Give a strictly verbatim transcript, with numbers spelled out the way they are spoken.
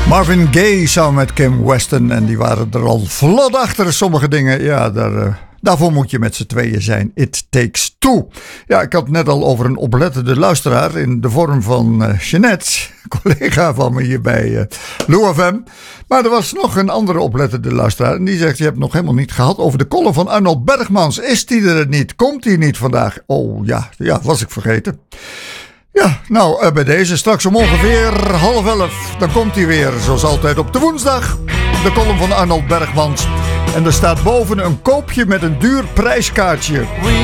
Marvin Gaye samen met Kim Weston. En die waren er al vlot achter. Sommige dingen, ja, daar, uh, daarvoor moet je met z'n tweeën zijn. It takes two. Ja, ik had het net al over een oplettende luisteraar in de vorm van uh, Jeanette, collega van me hier bij uh, Lou F M. Maar er was nog een andere oplettende luisteraar. En die zegt, je hebt het nog helemaal niet gehad over de column van Arnold Bergmans. Is die er niet? Komt die niet vandaag? Oh ja, ja, was ik vergeten. Ja, nou, bij deze straks om ongeveer half elf. Dan komt hij weer, zoals altijd op de woensdag. De column van Arnold Bergmans. En er staat boven een koopje met een duur prijskaartje.